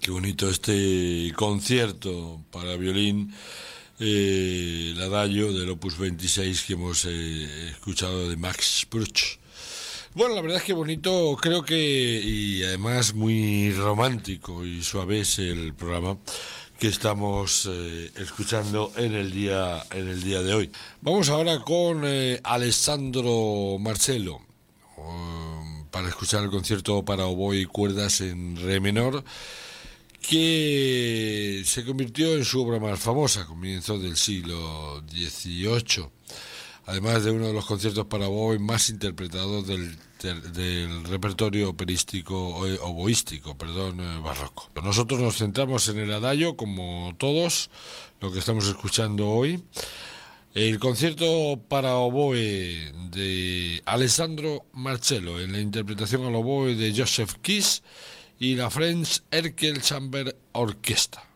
Qué bonito este concierto para violín, el adagio del Opus 26 que hemos escuchado de Max Bruch. Bueno, la verdad es que bonito, creo que, y además muy romántico y suave es el programa que estamos escuchando en el día de hoy. Vamos ahora con Alessandro Marcello para escuchar el concierto para oboe y cuerdas en re menor, que se convirtió en su obra más famosa a comienzos del siglo XVIII, además de uno de los conciertos para oboe más interpretados del repertorio oboístico barroco. Nosotros nos centramos en el adagio, como todos, lo que estamos escuchando hoy. El concierto para oboe de Alessandro Marcello, en la interpretación al oboe de Joseph Kiss y la French Erkel Chamber Orchestra.